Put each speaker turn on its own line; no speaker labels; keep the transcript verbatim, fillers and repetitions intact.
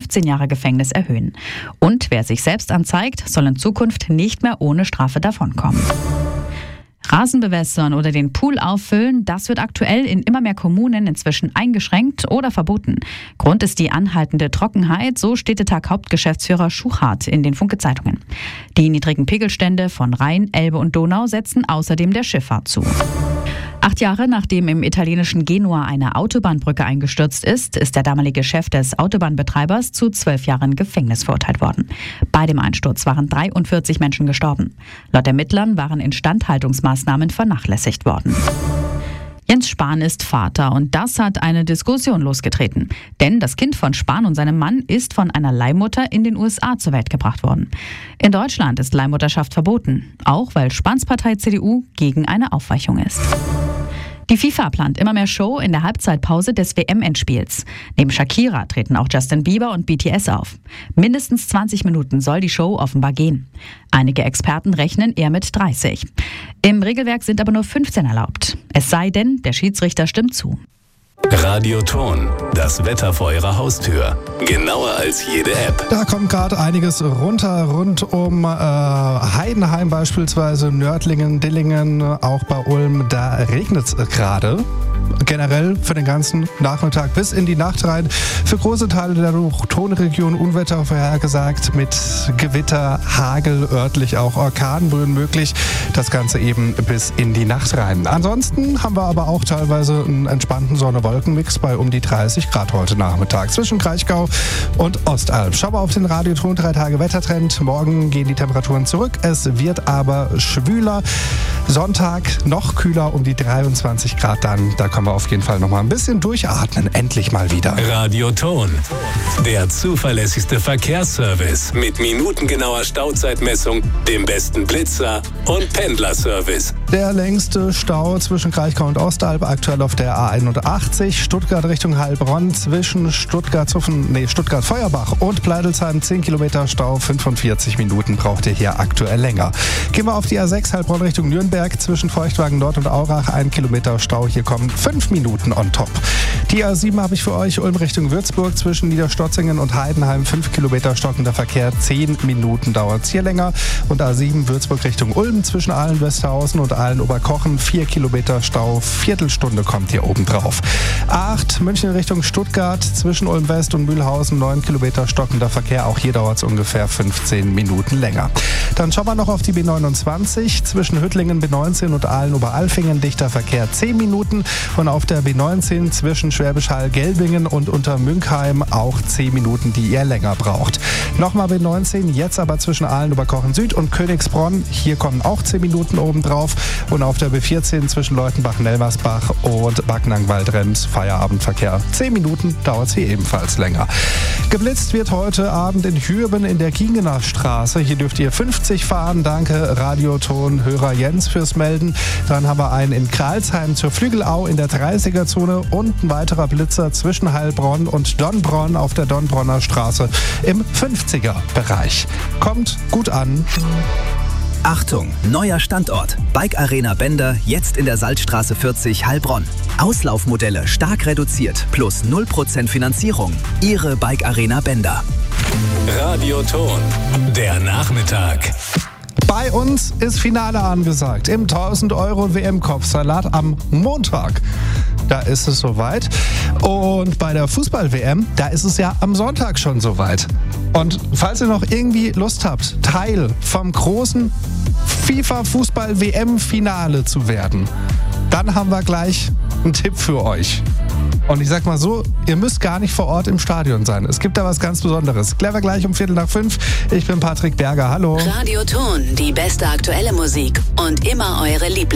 fünfzehn Jahre Gefängnis erhöhen. Und wer sich selbst anzeigt, soll in Zukunft nicht mehr ohne Strafe davonkommen. Rasen bewässern oder den Pool auffüllen, das wird aktuell in immer mehr Kommunen inzwischen eingeschränkt oder verboten. Grund ist die anhaltende Trockenheit, so Städtetag-Hauptgeschäftsführer Schuchart in den Funke-Zeitungen. Die niedrigen Pegelstände von Rhein, Elbe und Donau setzen außerdem der Schifffahrt zu. Acht Jahre nachdem im italienischen Genua eine Autobahnbrücke eingestürzt ist, ist der damalige Chef des Autobahnbetreibers zu zwölf Jahren Gefängnis verurteilt worden. Bei dem Einsturz waren dreiundvierzig Menschen gestorben. Laut Ermittlern waren Instandhaltungsmaßnahmen vernachlässigt worden. Jens Spahn ist Vater und das hat eine Diskussion losgetreten. Denn das Kind von Spahn und seinem Mann ist von einer Leihmutter in den U S A zur Welt gebracht worden. In Deutschland ist Leihmutterschaft verboten, auch weil Spahns Partei C D U gegen eine Aufweichung ist. Die FIFA plant immer mehr Show in der Halbzeitpause des W M-Endspiels. Neben Shakira treten auch Justin Bieber und B T S auf. Mindestens zwanzig Minuten soll die Show offenbar gehen. Einige Experten rechnen eher mit dreißig. Im Regelwerk sind aber nur fünfzehn erlaubt. Es sei denn, der Schiedsrichter stimmt zu.
Radio Ton, das Wetter vor Ihrer Haustür. Genauer als jede App.
Da kommt gerade einiges runter, rund um äh, Heidenheim beispielsweise, Nördlingen, Dillingen, auch bei Ulm. Da regnet es gerade. Generell für den ganzen Nachmittag bis in die Nacht rein. Für große Teile der Tonregion Unwetter vorhergesagt mit Gewitter, Hagel, örtlich auch Orkanböen möglich. Das Ganze eben bis in die Nacht rein. Ansonsten haben wir aber auch teilweise einen entspannten Sonne-Wolken-Mix bei um die dreißig Grad heute Nachmittag zwischen Kraichgau und Ostalb. Schauen wir auf den Radioton drei Tage Wettertrend. Morgen gehen die Temperaturen zurück. Es wird aber schwüler. Sonntag noch kühler, um die dreiundzwanzig Grad dann. Da können wir auf jeden Fall noch mal ein bisschen durchatmen. Endlich mal wieder.
Radio Ton, der zuverlässigste Verkehrsservice mit minutengenauer Stauzeitmessung, dem besten Blitzer und Pendlerservice.
Der längste Stau zwischen Kraichgau und Ostalb aktuell auf der A einundachtzig, Stuttgart Richtung Heilbronn, zwischen Stuttgart, nee, Stuttgart-Feuerbach und Pleidelsheim zehn Kilometer Stau, fünfundvierzig Minuten braucht ihr hier aktuell länger. Gehen wir auf die A sechs Heilbronn Richtung Nürnberg, zwischen Feuchtwagen Nord und Aurach ein Kilometer Stau, hier kommen fünf Minuten on top. Die A sieben habe ich für euch, Ulm Richtung Würzburg, zwischen Niederstotzingen und Heidenheim, fünf Kilometer stockender Verkehr, zehn Minuten dauert es hier länger. Und A sieben Würzburg Richtung Ulm, zwischen Aalen-Westhausen und Aalen-Oberkochen, vier Kilometer Stau, Viertelstunde kommt hier oben drauf. A acht München Richtung Stuttgart, zwischen Ulm West und Mühlhausen, neun Kilometer stockender Verkehr, auch hier dauert es ungefähr fünfzehn Minuten länger. Dann schauen wir noch auf die B neunundzwanzig, zwischen Hüttlingen B neunzehn und Aalen-Oberalfingen, dichter Verkehr, zehn Minuten. Und auf der B neunzehn zwischen Schwäbisch Hall-Gelbingen und Untermünkheim auch zehn Minuten, die ihr länger braucht. Nochmal B neunzehn, jetzt aber zwischen Aalen-Oberkochen Süd und Königsbronn. Hier kommen auch zehn Minuten obendrauf. Und auf der B vierzehn zwischen Leutenbach-Nelmersbach und Backnang-Waldrems Feierabendverkehr. zehn Minuten dauert es hier ebenfalls länger. Geblitzt wird heute Abend in Hürben in der Gingener Straße. Hier dürft ihr fünfzig fahren. Danke Radioton-Hörer Jens fürs Melden. Dann haben wir einen in Kralsheim zur Flügelau in der dreißiger-Zone und ein weiterer Blitzer zwischen Heilbronn und Donnbronn auf der Donnbronner Straße im fünfziger-Bereich. Kommt gut an.
Achtung, neuer Standort. Bike Arena Bender, jetzt in der Salzstraße vierzig Heilbronn. Auslaufmodelle stark reduziert, plus null Prozent Finanzierung. Ihre Bike Arena Bender.
Radio Ton, der Nachmittag.
Bei uns ist Finale angesagt im tausend Euro W M-Kopfsalat am Montag. Da ist es soweit. Und bei der Fußball-W M, da ist es ja am Sonntag schon soweit. Und falls ihr noch irgendwie Lust habt, Teil vom großen FIFA-Fußball-W M-Finale zu werden, dann haben wir gleich einen Tipp für euch. Und ich sag mal so, ihr müsst gar nicht vor Ort im Stadion sein. Es gibt da was ganz Besonderes. Klären wir gleich um Viertel nach fünf. Ich bin Patrick Berger. Hallo.
Radio Ton, die beste aktuelle Musik und immer eure Lieblings.